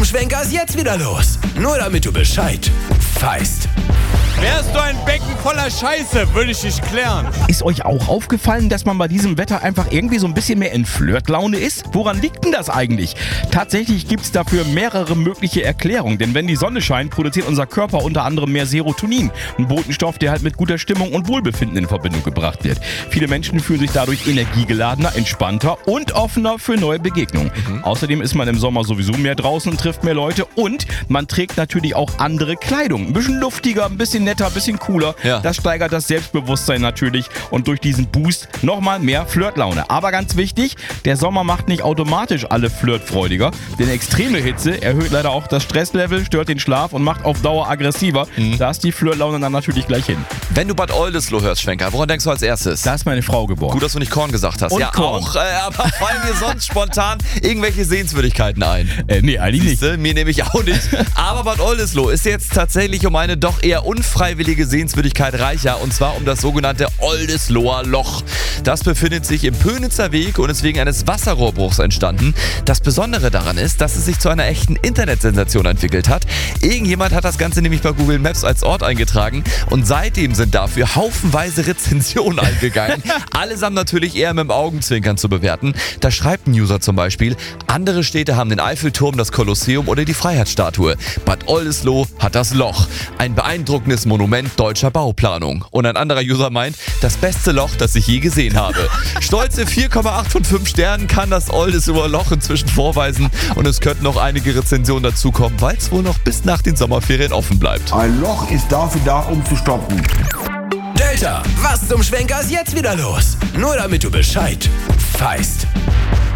Schwenker ist jetzt wieder los. Nur damit du Bescheid weißt. Wärst du ein Becken voller Scheiße, würde ich dich klären. Ist euch auch aufgefallen, dass man bei diesem Wetter einfach irgendwie so ein bisschen mehr in Flirtlaune ist? Woran liegt denn das eigentlich? Tatsächlich gibt es dafür mehrere mögliche Erklärungen, denn wenn die Sonne scheint, produziert unser Körper unter anderem mehr Serotonin, ein Botenstoff, der halt mit guter Stimmung und Wohlbefinden in Verbindung gebracht wird. Viele Menschen fühlen sich dadurch energiegeladener, entspannter und offener für neue Begegnungen. Außerdem ist man im Sommer sowieso mehr draußen und trifft mehr Leute und man trägt natürlich auch andere Kleidung. Ein bisschen luftiger, ein bisschen netter, ein bisschen cooler. Ja. Das steigert das Selbstbewusstsein natürlich und durch diesen Boost nochmal mehr Flirtlaune. Aber ganz wichtig, der Sommer macht nicht automatisch alle flirtfreudiger, denn extreme Hitze erhöht leider auch das Stresslevel, stört den Schlaf und macht auf Dauer aggressiver. Da ist die Flirtlaune dann natürlich gleich hin. Wenn du Bad Oldesloe hörst, Schwenker, woran denkst du als erstes? Da ist meine Frau geboren. Gut, dass du nicht Korn gesagt hast. Und ja, Korn. auch. Aber fallen dir sonst spontan irgendwelche Sehenswürdigkeiten ein? Nee, eigentlich nicht. Siehste, mir nämlich auch nicht. Aber Bad Oldesloe ist jetzt tatsächlich um eine doch eher unfreiwillige Sehenswürdigkeit reicher, und zwar um das sogenannte Oldesloer Loch. Das befindet sich im Pönitzer Weg und ist wegen eines Wasserrohrbruchs entstanden. Das Besondere daran ist, dass es sich zu einer echten Internetsensation entwickelt hat. Irgendjemand hat das Ganze nämlich bei Google Maps als Ort eingetragen und seitdem sind dafür haufenweise Rezensionen eingegangen. Allesamt natürlich eher mit dem Augenzwinkern zu bewerten. Da schreibt ein User zum Beispiel: Andere Städte haben den Eiffelturm, das Kolosseum oder die Freiheitsstatue. Bad Oldesloe hat das Loch. Ein beeindruckendes Monument deutscher Bauplanung. Und ein anderer User meint, das beste Loch, das ich je gesehen habe. Stolze 4,8 von 5 Sternen kann das Oldesloer Loch inzwischen vorweisen und es könnten noch einige Rezensionen dazukommen, weil es wohl noch bis nach den Sommerferien offen bleibt. Ein Loch ist dafür da, um zu stopfen. Delta, was zum Schwenker ist jetzt wieder los? Nur damit du Bescheid weißt.